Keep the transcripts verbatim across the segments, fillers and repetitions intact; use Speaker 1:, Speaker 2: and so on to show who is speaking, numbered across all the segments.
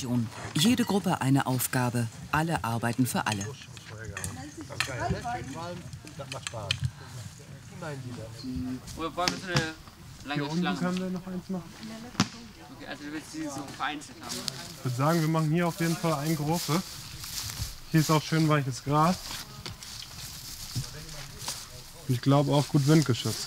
Speaker 1: Kollaboration. Jede Gruppe eine Aufgabe, alle arbeiten für alle.
Speaker 2: Das macht Spaß. Wie meinen Sie das?
Speaker 3: Oder wollen wir so eine lange
Speaker 4: Hier unten
Speaker 3: Schlange?
Speaker 4: können wir noch eins machen.
Speaker 3: Okay, also du willst sie so vereinzelt haben.
Speaker 4: Ich würde sagen, wir machen hier auf jeden Fall eine Gruppe. Hier ist auch schön weiches Gras. Und ich glaube auch gut windgeschützt.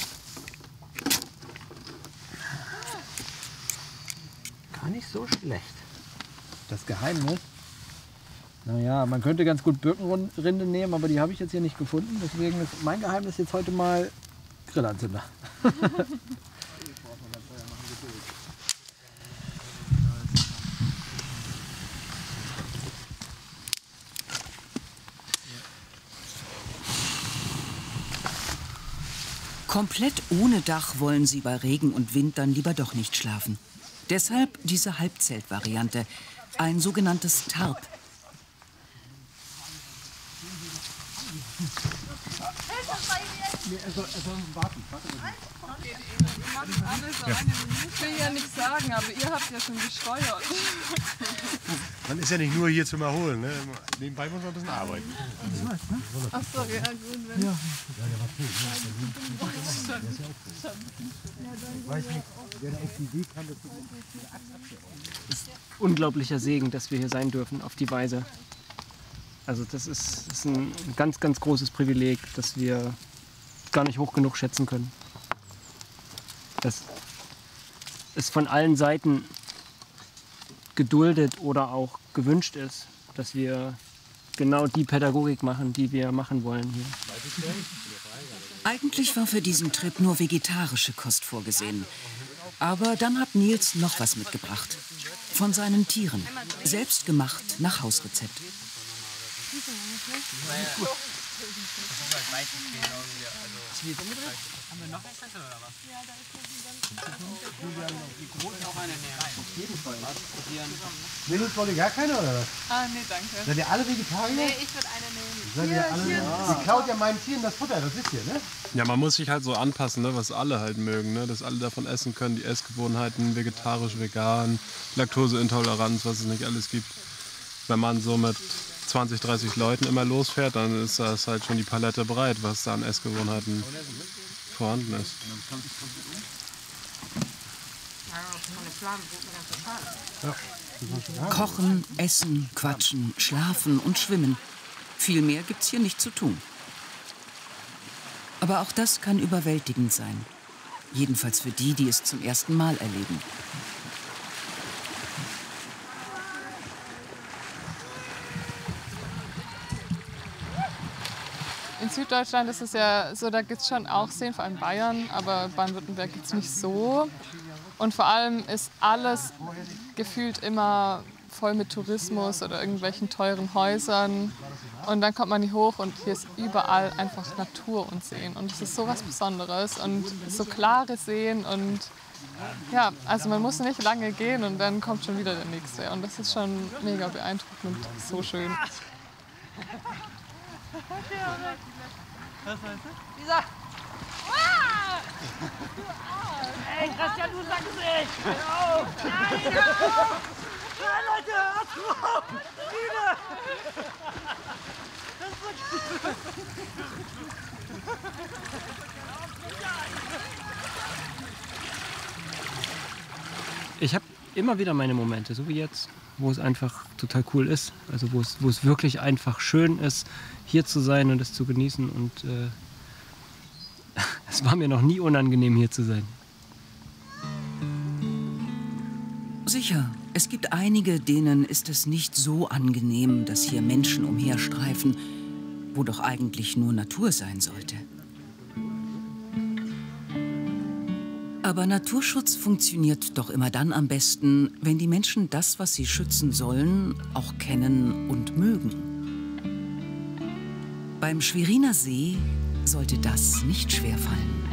Speaker 2: Gar nicht so schlecht. Das Geheimnis? Naja, man könnte ganz gut Birkenrinde nehmen, aber die habe ich jetzt hier nicht gefunden. Deswegen ist mein Geheimnis jetzt heute mal Grillanzünder.
Speaker 1: Komplett ohne Dach wollen sie bei Regen und Wind dann lieber doch nicht schlafen. Deshalb diese Halbzeltvariante, ein sogenanntes Tarp.
Speaker 5: Ich will ja nichts sagen, aber ihr habt ja schon gesteuert.
Speaker 6: Man ist ja nicht nur hier zum Erholen, ne? Nebenbei muss man ein bisschen arbeiten.
Speaker 5: Ach so, ja gut. Wenn ja.
Speaker 7: Unglaublicher Segen, dass wir hier sein dürfen auf die Weise. Also das ist, ist ein ganz, ganz großes Privileg, das wir gar nicht hoch genug schätzen können. Dass es von allen Seiten geduldet oder auch gewünscht ist, dass wir genau die Pädagogik machen, die wir machen wollen hier.
Speaker 1: Eigentlich war für diesen Trip nur vegetarische Kost vorgesehen. Aber dann hat Nils noch was mitgebracht. Von seinen Tieren. Selbst gemacht nach Hausrezept.
Speaker 3: Haben wir noch Reste oder was? Ja, da ist noch die großen auch eine mehr. Auf jeden Fall.
Speaker 6: Mädels wollt ihr gar keine oder was?
Speaker 5: Ah, nee, danke.
Speaker 6: Seid ihr alle Vegetarier?
Speaker 5: Nee, ich würde eine nehmen.
Speaker 6: Seid ihr alle?
Speaker 5: hier.
Speaker 6: Sie klaut ja meinen Tieren das Futter, das wisst ihr, ne?
Speaker 4: Ja, man muss sich halt so anpassen, ne, was alle halt mögen, ne, dass alle davon essen können, die Essgewohnheiten, vegetarisch, vegan, Laktoseintoleranz, was es nicht alles gibt. Wenn man so mit zwanzig, dreißig Leuten immer losfährt, dann ist das halt schon die Palette breit, was da an Essgewohnheiten vorhanden ist.
Speaker 1: Kochen, essen, quatschen, schlafen und schwimmen. Viel mehr gibt's hier nicht zu tun. Aber auch das kann überwältigend sein. Jedenfalls für die, die es zum ersten Mal erleben.
Speaker 5: In Süddeutschland ist es ja so, da gibt es schon auch Seen, vor allem Bayern, aber Baden-Württemberg gibt es nicht so. Und vor allem ist alles gefühlt immer voll mit Tourismus oder irgendwelchen teuren Häusern. Und dann kommt man hier hoch und hier ist überall einfach Natur und Seen. Und es ist so was Besonderes und so klare Seen. Und ja, also man muss nicht lange gehen und dann kommt schon wieder der nächste. Und das ist schon mega beeindruckend, so schön.
Speaker 8: Was meinst du? Lisa! Ah! Ey, Christian, du sagst es nicht! Genau! Nein, ja! Nein, Leute, hört drauf! Liebe! Das ist wirklich...
Speaker 7: Ich habe immer wieder meine Momente, so wie jetzt, wo es einfach total cool ist. Also wo es, wo es wirklich einfach schön ist, hier zu sein und es zu genießen. Und äh, es war mir noch nie unangenehm, hier zu sein.
Speaker 1: Sicher, es gibt einige, denen ist es nicht so angenehm, dass hier Menschen umherstreifen, wo doch eigentlich nur Natur sein sollte. Aber Naturschutz funktioniert doch immer dann am besten, wenn die Menschen das, was sie schützen sollen, auch kennen und mögen. Beim Schweriner See sollte das nicht schwerfallen.